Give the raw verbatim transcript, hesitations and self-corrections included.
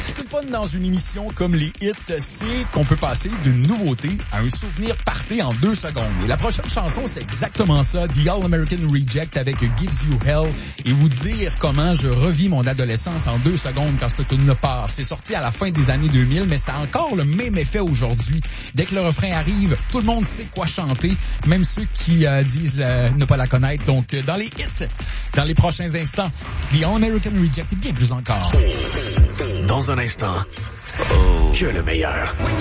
Ce qui est fun dans une émission comme les hits, c'est qu'on peut passer d'une nouveauté à un souvenir party en deux secondes. Et la prochaine chanson, c'est exactement ça, The All-American Reject avec Gives You Hell, et vous dire comment je revis mon adolescence en deux secondes quand cette tune-là part. C'est sorti à la fin des années deux mille, mais ça a encore le même effet aujourd'hui. Dès que le refrain arrive, tout le monde sait quoi chanter, même ceux qui euh, disent euh, ne pas la connaître. Donc, euh, dans les hits, dans les prochains instants, The All-American Reject et bien plus encore. Dans un instant, oh, que le meilleur.